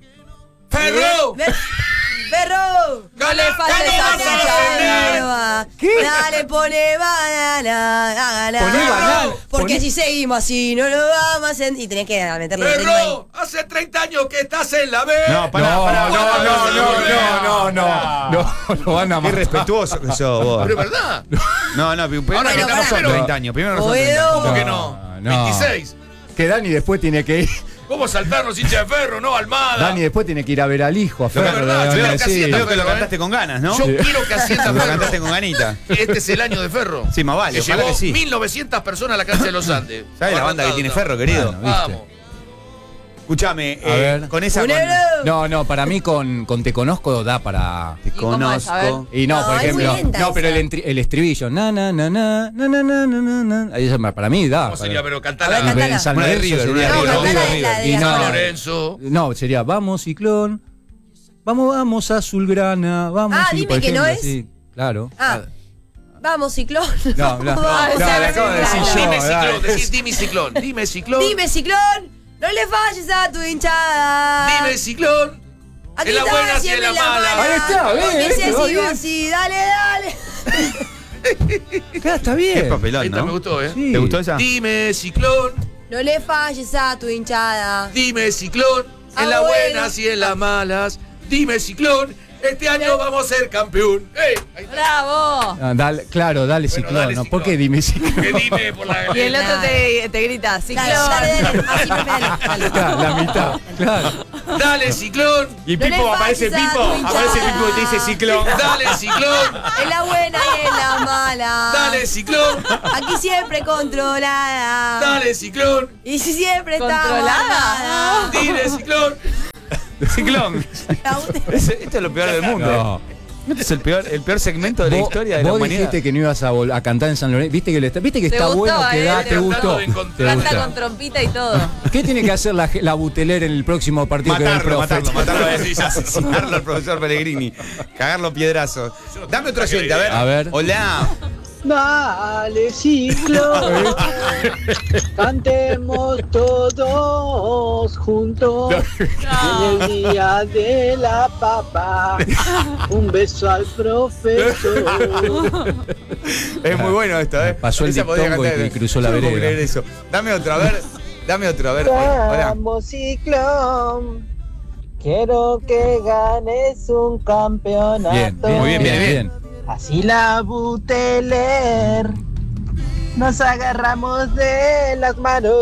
¡Ferro! Ver- ¡Perro! ¡No le faltes a pinchar. ¿Qué? Dale, pone banana. a ganar. Poné banana. Porque Poné- si seguimos así, no lo vamos a hacer. Y tenés que meterle el ritmo ahí. ¡Ferro! Hace treinta años que estás en la B. No, pará, no, pará, no, pará, no, pará, no, pará. no, no, no, no, lo van a Qué matar. respetuoso que sos vos. Pero es verdad. No, no, primero Ahora que que no estamos son pero- treinta años. Primero que no son treinta Oedo. años. ¿Cómo que No, no? no. veintiséis. Que Dani después tiene que ir. ¿Cómo saltarnos hincha de Ferro? No, Almada. Dani después tiene que ir a ver al hijo, a Lo que es Ferro. verdad, le van yo a creo que decir. así Creo que lo Ferro, ¿eh? cantaste con ganas, ¿no? Yo quiero que ascienda Lo Ferro. cantaste con ganita. Este es el año de Ferro. Sí, más vale, Que ojalá llevó que sí. mil novecientas personas a la cancha de los Andes. ¿Sabes la banda que tiene Ferro, querido? Bueno, ¿viste? Vamos. Escúchame, A eh, ver. con esa. Con, ¡Funebro! No, no, para mí con, con Te Conozco da para. te ¿Y cómo es? A ver. conozco. Y no, No, por es muy ejemplo. lenta No, pero esa. el, entri- el estribillo. Na, na, na, na, na, na, na, na, na, na. Ahí esa- para mí da. ¿Cómo sería? para- Pero A ver, cantala. cantala. En San Una de Lorenzo River, una sería- de No, River. cantala la de Y San no, Lorenzo. no, sería Vamos Ciclón. Vamos, vamos Azulgrana. Vamos. Ah, y, dime por que no ejemplo, es. sí, claro. Ah, vamos, ciclón. No, no, no, Vamos, no, a le acabo de decir Ciclón. yo. Dime dale. ciclón, decí, dime ciclón. Dime ciclón. Dime, ciclón. No le falles a tu hinchada. Dime ciclón. Aquí en la está, buena, sí, siempre en la mala. Ahí está, bien, Porque si ¿viste? Va sigo bien. así, dale, dale. Claro, está bien. Qué papelón, Esta me ¿no? gustó, ¿eh? Sí. ¿Te gustó esa? Dime ciclón. No le falles a tu hinchada. Dime ciclón. Ah, En las bueno. buenas y en las malas. Dime ciclón. Este año vamos a ser campeón. ¡Ey! Ahí está. ¡Bravo! Ah, dale, claro, dale Bueno, ciclón, dale ¿no? ciclón. ¿Por qué dime ciclón? Que dime por la Y el otro te, te grita, ciclón. Dale, dale, dale. Así, Pepe, dale, dale. Claro, la mitad, claro. Dale, ciclón. Y No le Pipo, aparece falles a Pipo, tu hinchada. aparece Pipo y te dice ciclón. Dale, ciclón. En la buena y en la mala. Dale, ciclón. Aquí siempre controlada. Dale, ciclón. Y si siempre está Controlada. guardada. Dile, ciclón. Ciclón. Es- Esto es lo peor del mundo. No. Este es el peor, el peor segmento de la Vos- historia de la vos humanidad. dijiste que no ibas a, vol- a cantar en San Lorenzo. Viste que, le está, viste que Te está gustó, bueno, que eh, da, te te gustó. gustó. De encontrar- Te Canta gusta. con trompita y todo. ¿Qué tiene que hacer la, la Buteler en el próximo partido que ve el Matarlo, profe? matarlo, matarlo, decís, asesinarlo al profesor Pellegrini. Cagarlo piedrazos. Dame otro oyente, a ver. A ver. Hola. Dale, ciclón. Cantemos todos juntos. En el día de la papa. Un beso al profesor. Es muy bueno esto, ¿eh? Pasó el Esa podría diptongo y- cantar. y cruzó la Yo no puedo vereda. creer eso. Dame otro, a ver. Dame otro, a ver. Hola. Vamos, ciclón. Quiero que ganes un campeonato. Bien, bien, Muy bien, bien, bien, bien. Así la Buteler. Nos agarramos de las manos.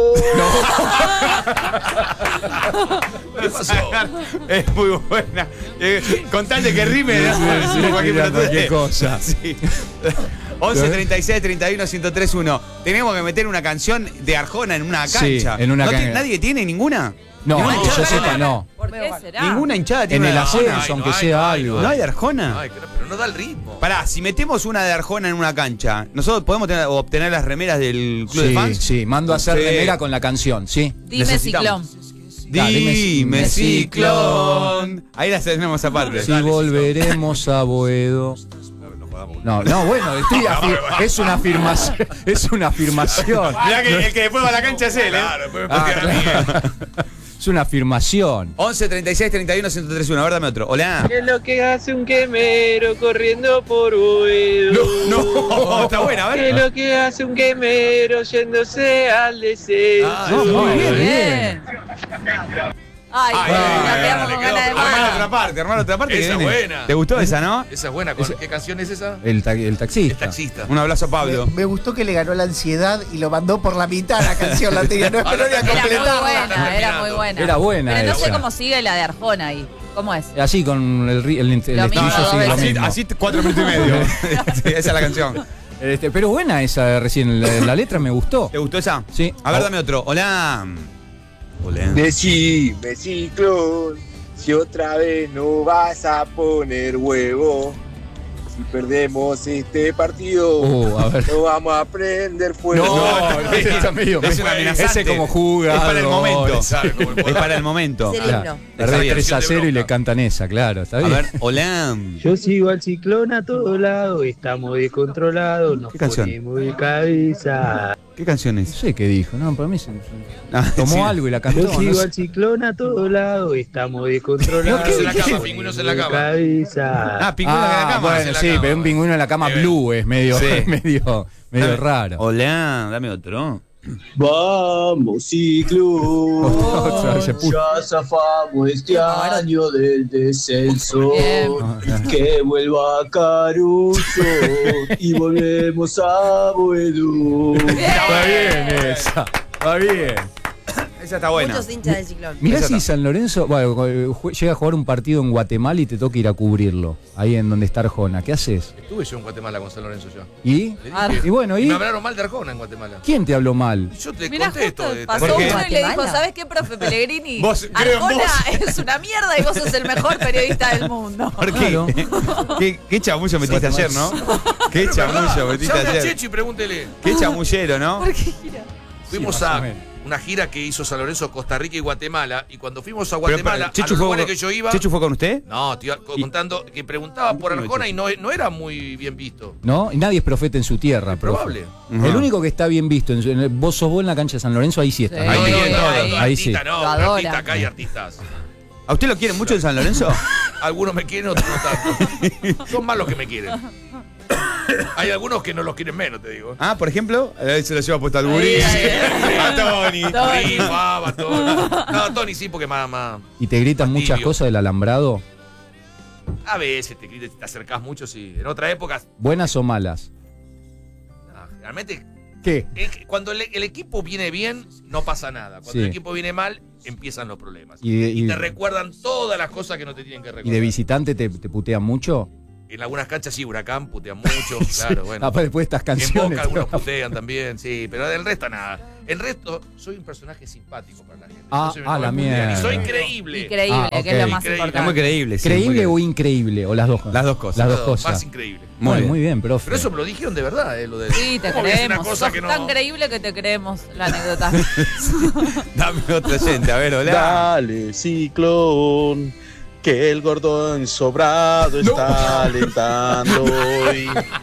¿Qué pasó? Es muy buena. Eh, con tal de que rime, ¿no? Sí, sí, Cualquier tira pelotudez. cualquier cosa. Sí. once, treinta y seis, treinta y uno, ciento tres, uno. Tenemos que meter una canción de Arjona en una cancha. Sí, en una ¿No cancha. tiene- ¿Nadie tiene ninguna? No, ¿Ninguna que hinchada yo sepa, tiene? no. ¿Por qué será? Ninguna hinchada En tiene el una de Arjona. ascenso, Ay, aunque no hay, sea no hay, algo. ¿No hay de Arjona? Ay, pero no da el ritmo. Pará, si metemos una de Arjona en una cancha, ¿nosotros podemos tener, obtener las remeras del club de Sí, fans? sí, mando a hacer Sí. remera con la canción, ¿sí? Dime Necesitamos. ciclón. Ah, dime- Dime ciclón. Ahí la tenemos aparte. Si volveremos a Boedo. No, no, bueno, estoy afi- es una afirmación. Es una afirmación. Mirá que el que después va a la cancha es él, ¿eh? Claro, después me Ah, putean a mí. claro. Es una afirmación. once, treinta y seis, treinta y uno, ciento tres, uno. A ver, dame otro. Hola. ¿Qué es lo que hace un quemero corriendo por Boedo? No, está buena, a ¿Qué es ver. lo que hace un quemero yéndose al descenso? Ah, No, muy bien. Bien. Ay, Ay, nos ay, quedamos ay, con quedó ganas de probado. Armar más. otra parte, armar otra parte. que Esa viene. buena. ¿Te gustó esa, no? Esa es buena. ¿Con ¿Qué canción es esa? El, ta- el El taxista. taxista. Un abrazo a Pablo. Me, me gustó que le ganó la ansiedad y lo mandó por la mitad la canción. La tenía, no esperó ni a Era muy completarla. buena, era muy buena. Era buena Pero no sé esa. cómo sigue la de Arjona ahí. ¿Cómo es? Así con el, ri- el, el Lo estribillo mismo, sigue dos lo veces. Así, mismo. así cuatro minutos y medio. Sí, esa es la canción. Este, pero buena esa de recién, la, la letra me gustó. ¿Te gustó esa? Sí. A ver, dame otro. Hola. Hola. Decime, ciclón, si otra vez no vas a poner huevo. Si perdemos este partido, Uh, a ver. no vamos a prender fuego. No, no, está medio- Es una amenazante. ese como jugador. Es para el momento. Sabe cómo el Es para el momento. Es el Claro. himno. Está Perdés bien. tres a cero y le bronca. cantan esa, claro, está A bien. ver, hola. Yo sigo al ciclón a todos lados, estamos descontrolados, nos ¿Qué canción? ponemos de cabeza. ¿Qué canción No es? sé qué dijo, no, para mí se, Ah, tomó sí. algo y la cantó. Yo no sigo sé. al ciclón a todos lados, estamos descontrolados. Pingüinos en la nos cama, ponemos pingüinos en la de cama. cabeza. Ah, pingüino en la Ah, cama. bueno, en la sí, cama. pero un pingüino en la cama Sí. blue es medio, Sí. medio, medio Dame- raro. Hola, dame otro. Vamos, ciclón. Otra vez se puso. Ya zafamos este año del descenso. Bien. Que vuelva Caruso y volvemos a Boedo. Está bien esa, está bien. Esa está buena. Muchos hinchas del ciclón. Mirá Esa si está. San Lorenzo bueno, ju- llega a jugar un partido en Guatemala y te toca ir a cubrirlo, ahí en donde está Arjona. ¿Qué haces? Estuve yo en Guatemala con San Lorenzo yo. ¿Y? Le Ah, dije. Y bueno, Y ¿y? me hablaron mal de Arjona en Guatemala. ¿Quién te habló mal? Yo te Mirá, conté justo esto de pasó ¿Por qué? uno y le dijo, ¿Guatemala? ¿sabes qué, profe Pellegrini? Vos, creo en Arjona vos. es una mierda y vos sos el mejor periodista del mundo. ¿Por qué? Claro. ¿Qué, qué chamullo metiste ayer, no? ¿Qué chamullo metiste Llame a ayer? Checho y pregúntele. Qué chamullero, ¿no? Fuimos Sí, más o a menos. una gira que hizo San Lorenzo, Costa Rica y Guatemala. Y cuando fuimos a Pero, Guatemala, pero, ¿Chechu a los fue lugares con- que yo iba. ¿Chechu fue con usted? No, te iba co- Y- contando que preguntaba por No, Arjona Chechu. y no, no era muy bien visto. ¿No? Y nadie es profeta en su tierra, profe. Probable. Ajá. El único que está bien visto, en su- en el- vos sos vos en la cancha de San Lorenzo, ahí sí está. Sí. Ahí te No, quieren no, todos. ahí- Ahí sí. Artista no, Lo pero adora. artista acá hay artistas. ¿A usted lo quieren mucho en San Lorenzo? Algunos me quieren, otros no tanto. Son más los que me quieren. Hay algunos que no los quieren menos, te digo. Ah, por ejemplo, ahí se lo lleva puesto al gurí. Ahí, ahí, A Tony. Tony. Sí, Faba, Tony. No, Tony sí, porque más, más. ¿Y te gritan muchas Fastidio. cosas del alambrado? A veces te, te, te acercás mucho, sí. En otra época, ¿Buenas o malas? no, realmente, ¿Qué? el- cuando el, el equipo viene bien, no pasa nada. Cuando Sí. el equipo viene mal, empiezan los problemas. Y de- Y, y- te recuerdan todas las cosas que no te tienen que ¿Y recordar. de visitante te, te putean mucho? En algunas canchas sí, Huracán putean mucho, claro, bueno. Aparte después de estas En canciones. Boca algunos putean también, sí, pero del resto nada. El resto, soy un personaje simpático para la gente. Ah, Entonces me ah, no la me putean. mierda. Y soy increíble. Increíble, Ah, que es ok. lo más Increíble. Es importante. muy creíble. sí, ¿Creíble muy o creíble. increíble? O las dos cosas. Las dos cosas. Las dos No, cosas. Más increíble. Muy Muy, bien. muy bien, profe. Pero eso me lo dijeron de verdad, eh, lo de. Sí, te ¿Cómo voy a decir creemos. una cosa Sos que no? tan creíble que te creemos la anécdota. Dame otro oyente, a ver, hola. Dale, ciclón, que el gordo ensobrado está alentando hoy.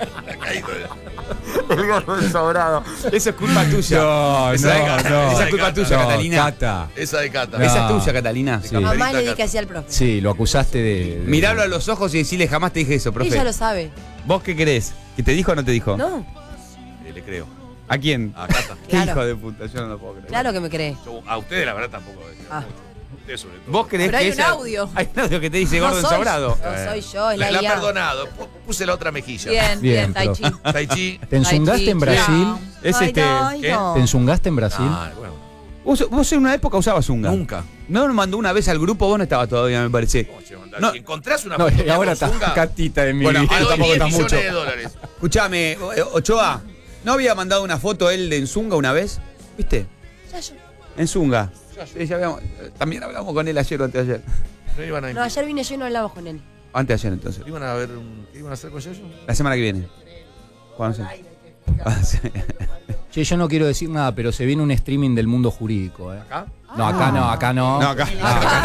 El gordo sobrado. Eso es culpa tuya. No, esa, es- no, esa no. es culpa No, tuya, Catalina. Cata. Esa de Cata. No. Esa es tuya, Catalina. Sí. Mamá le Cata. dije así al profe. Sí, lo acusaste de. de- Miralo a los ojos y decirle jamás te dije eso, profe. Ella lo sabe. ¿Vos qué crees? ¿Que te dijo o no te dijo? ¿No? Eh, le creo. ¿A quién? A Cata. Qué Claro. hijo de puta, yo no lo puedo creer. Claro que me cree. Yo, a ustedes, la verdad, tampoco. le creo Ah. mucho. Ustedes, sobre todo. ¿Vos creés Pero que hay un ella- audio. Hay un audio que te dice No gordo soy- ensobrado. No soy yo, es La, la la I A. perdonado. Pu- Puse la otra mejilla. Bien, bien, Bien, Tai pero- Chi. Tai Chi. ¿Te enzungaste en Tai Chi, Brasil? chao. Es Ay, este. no, ay, ¿qué? no. ¿Te enzungaste en Brasil? Ah, bueno. Vos, vos en una época usabas Zunga. Nunca. No nos mandó una vez al grupo, vos no estabas todavía, me parece. ¿Cómo se manda? No. Si encontrás una No, foto y mía ahora con está Zunga, Catita de mi Bueno, vida. te doy Tampoco diez está millones mucho. de dólares. Escuchame, eh, Ochoa, ¿no había mandado una foto él de en Zunga una vez? ¿Viste? Ya yo. En Zunga. Sí, ya habíamos- eh, también hablamos con él ayer o antes de ayer. No iban a, No, ayer vine yo y no hablamos con él. Antes de ayer entonces. iban a ver un- ¿Qué iban a hacer con Yayo? La semana que viene. ¿Cuándo se- Ah, sí. Che, yo no quiero decir nada, pero se viene un streaming del mundo jurídico, ¿eh? ¿Acá? No, acá no, acá no. No, acá.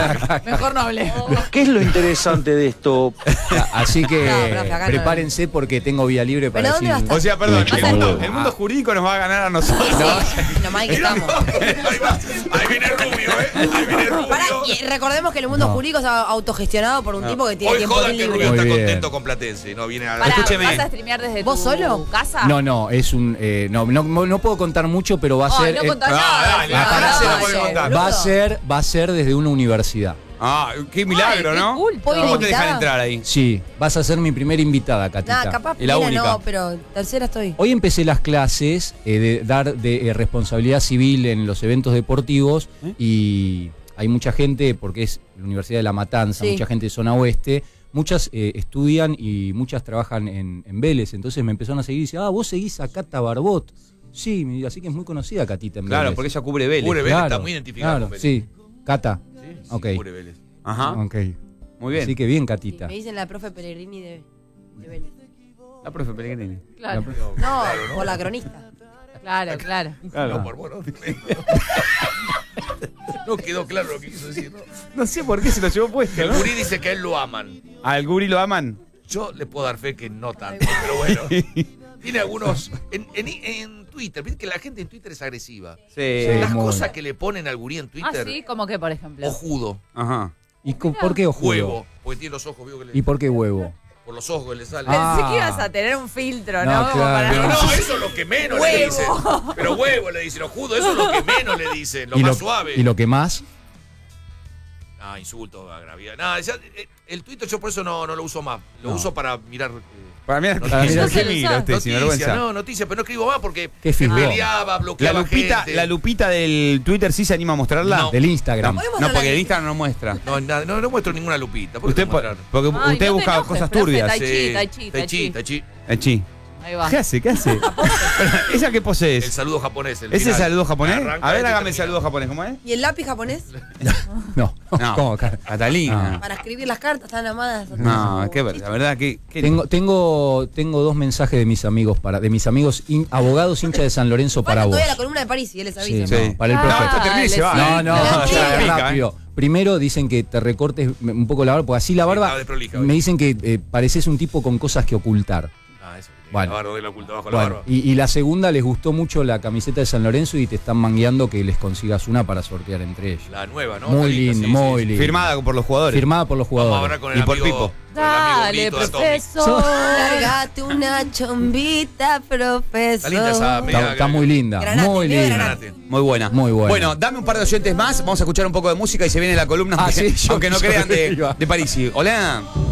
Mejor no hablé. ¿Qué es lo interesante de esto? Así que No, profe, acá no. prepárense porque tengo vía libre para ¿Pero dónde decir. va a O sea, perdón, Vas el a- mundo, el mundo jurídico nos va a ganar a nosotros. Nomás que estamos. Ahí va. Ahí viene Rubio, ¿eh? Ahí viene Rubio. Pará, y recordemos que el mundo No. jurídico es autogestionado por un tipo que tiene Hoy tiempo jodan que libre. Rubio Muy está bien. contento con Platense. No viene a. Pará, Escúcheme. ¿vas a streamear desde ¿Vos tu solo? casa? No, no, es un. eh, no, no, no puedo contar mucho, pero va a Ay, ser. no eh, contás Ah, nada. dale, Ah, pará, se la dale. puede contar. va a ser, va a ser desde una universidad. Ah, qué milagro, Ay, qué ¿no? culto. ¿Puedo ir ¿Cómo te dejan invitada? entrar ahí? Sí, vas a ser mi primera invitada, Catita. Nah, capaz Y la primera única. no, pero tercera estoy. Hoy empecé las clases eh, de dar de eh, responsabilidad civil en los eventos deportivos ¿Eh? y hay mucha gente, porque es la Universidad de La Matanza, Sí. mucha gente de zona oeste, muchas eh, estudian y muchas trabajan en, en Vélez, entonces me empezaron a seguir y dice, ah, vos seguís a Cata Barbot. Sí, me- así que es muy conocida Catita en Claro, Vélez. porque ella cubre Vélez. Cubre Vélez, Claro, está muy identificado claro, con Vélez. sí, Cata. Sí, sí, Ok. cubre Vélez. Ajá. Ok. Muy bien. Así que bien, Sí, Catita. me dicen la profe Pellegrini de, de Vélez. La profe Pellegrini. Claro, No, por la cronista. claro, claro. Claro. No, por vos, no. No quedó claro lo que quiso decir, ¿no? No sé por qué se lo llevó puesto, El ¿no? gurí dice que a él lo aman. ¿Al Guri lo aman? Yo le puedo dar fe que no tanto, pero bueno. Tiene algunos. En, en, en Twitter, viste que la gente en Twitter es agresiva. Sí. Sí. Las muy. cosas que le ponen al gurí en Ah, Twitter. sí, como que, por ejemplo. Ojudo, Ajá. ¿Y co- por qué ojudo? huevo. Porque tiene los ojos, vio que le. ¿Y por qué huevo? Por los ojos que le salen. Ah. Pensé que ibas a tener un filtro, ¿no? No, Como claro. para- Pero no, eso es lo que menos le Huevo. dicen. Pero huevo le dicen, ojudo, eso es lo que menos le dicen, lo ¿Y más lo, suave. ¿Y lo que más? Ah, insulto, agravio. Nada, ya, eh, el Twitter yo por eso no, no lo uso más. Lo No. uso para mirar. eh, Para mí, Noticias. para mirar No se qué lo mira usa. usted, sin noticias, vergüenza. no, noticias, pero no escribo más porque ¿Qué me filmó? peleaba, La bloqueaba lupita, gente. la lupita del Twitter sí se anima a mostrarla. No. Del Instagram. ¿Podemos No, hablar porque de- el Instagram no muestra. No, nada, no, no muestro ninguna lupita. ¿Por qué Usted, tengo que po- mostrar? porque Ay, usted no te busca enojes, cosas profe, turbias. Tai chi, Sí, tai chi, tai tai chi, chi. tai chi. El chi. Ahí va. ¿Qué hace? ¿Qué hace? ¿Esa qué El posees? saludo japonés. el ¿Ese final. saludo japonés? Arranca A ver, este y hágame el termina. saludo japonés. ¿Cómo es? ¿Y el lápiz japonés? No, No. ¿cómo? Catalina. Para escribir las cartas tan amadas. No, qué ver- la verdad que. que- Tengo, tengo, tengo dos mensajes de mis amigos para, de mis amigos in- abogados hinchas de San Lorenzo para Falta vos. todavía la columna de París y él les avisa. Sí, no, Sí. para el Ah, profe. No, esto termina y se le va. sigue. No, no, La o sea, chica. es Pica, rápido. Primero dicen que te recortes un poco la barba, porque así la barba estaba desprolija hoy. me dicen que eh, pareces un tipo con cosas que ocultar. Ah, eso. Bueno. La barba de la oculta bajo la Bueno, barba. y, y la segunda, les gustó mucho la camiseta de San Lorenzo y te están mangueando que les consigas una para sortear entre ellos. La nueva, ¿no? Muy Está linda, lindo, sí, sí, muy sí. lindo. Firmada por los jugadores. Firmada por los Vamos a jugadores. hablar con el Y por amigo, Pipo. con el amigo Dale, Brito de Atomic. profesor. Largate una chombita, profesor. Está linda esa media- Está, está muy linda, Granate, muy medio linda. Granate. Muy buena. Muy buena. Bueno, dame un par de oyentes más. Vamos a escuchar un poco de música y se viene la columna. Ah, aunque, sí, yo- aunque no yo crean de, iba. de Parisi. Hola.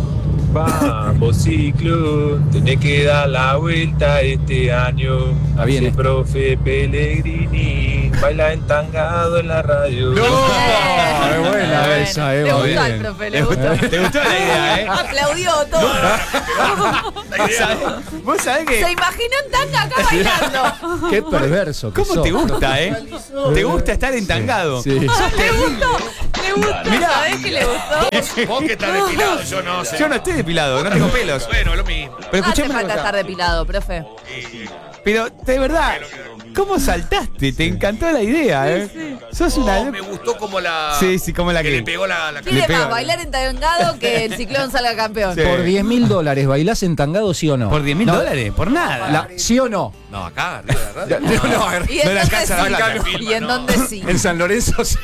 Vamos, ciclo, tenés que dar la vuelta este año. Está bien, Hace eh. profe Pellegrini, baila entangado en la radio. ¡No! Es buena Bueno, esa, eh, le muy gustó al bien. profe, le gustó. ¿Te gustó la idea, eh? Aplaudió todo. ¿Vos sabés, vos sabés que... Se imaginó en tanga acá bailando. Qué perverso que ¿Cómo sos. te gusta, eh? ¿Te gusta estar entangado? Sí. Le gustó, le gustó. Mirá. ¿Sabés que le gustó? Vos, vos que estás depilado, yo no sé. Yo no estoy depilado, no tengo pelos. Bueno, lo mismo. Pero No hace escuchame una falta cosa. estar depilado, profe. Pero, de verdad, ¿cómo saltaste? Te encantó la idea, ¿eh? Sos No, una... me gustó como la. Sí, sí, como la que que... le pegó la, la Quiere Le pega. más bailar entangado que el ciclón salga campeón. Sí. Por diez mil dólares, ¿bailás entangado, sí o no? ¿Por diez mil No. dólares? Por nada. La- ¿Sí o no? No, acá, arriba de la radio. No, no, ¿Y en No le dónde alcanza la sí? plata. ¿Y en dónde sí? en San Lorenzo sí.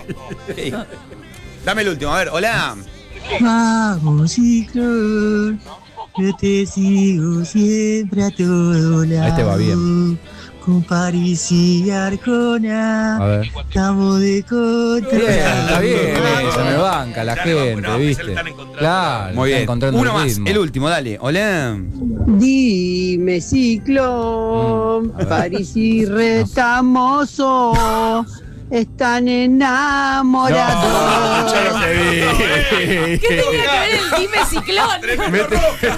Dame el último, a ver, hola. Vamos, ciclón, yo te sigo siempre a todo lado. Este va bien. Con París y Arjona, A ver. estamos de contra. Bien, está bien, eso me banca la Ya le vamos, gente, no, ¿viste? ya le están encontrando. Claro, Muy está bien. encontrando Uno el más, ritmo. el último, dale. Hola. Dime, ciclón, Mm, a ver. París y Retamoso están enamorados. Yo no te vi. ¿Qué tenía que ver el dime ciclón? Mete,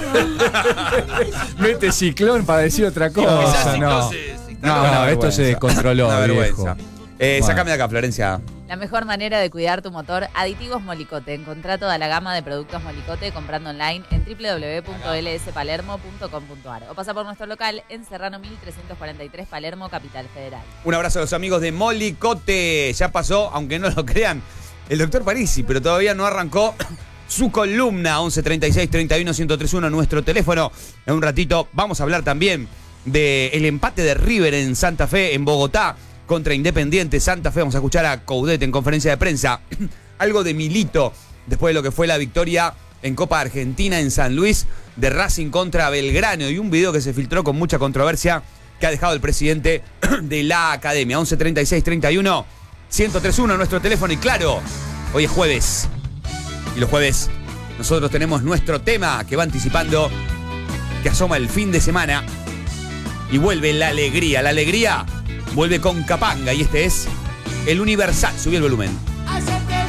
mete ciclón para decir otra cosa, Quizás no. Ciclón se- se No, instaló. no, esto se descontroló, Una viejo. vergüenza. Eh, Bueno. Sácame de acá, Florencia. La mejor manera de cuidar tu motor, aditivos Molicote. Encontrá toda la gama de productos Molicote comprando online en w w w punto l s palermo punto com punto a r o pasa por nuestro local en Serrano mil trescientos cuarenta y tres, Palermo, Capital Federal. Un abrazo a los amigos de Molicote. Ya pasó, aunque no lo crean, el doctor Parisi, pero todavía no arrancó su columna. Once treinta y seis treinta y uno ciento treinta y uno, nuestro teléfono. En un ratito vamos a hablar también del empate de River en Santa Fe, en Bogotá, contra Independiente Santa Fe. Vamos a escuchar a Coudet en conferencia de prensa. Algo de Milito, después de lo que fue la victoria en Copa Argentina en San Luis, de Racing contra Belgrano. Y un video que se filtró con mucha controversia que ha dejado el presidente de la academia. Once treinta y seis treinta y uno ciento treinta y uno, nuestro teléfono. Y claro, hoy es jueves. Y los jueves nosotros tenemos nuestro tema que va anticipando, que asoma el fin de semana. Y vuelve la alegría. La alegría vuelve con Capanga. Y este es el Universal. Subí el volumen.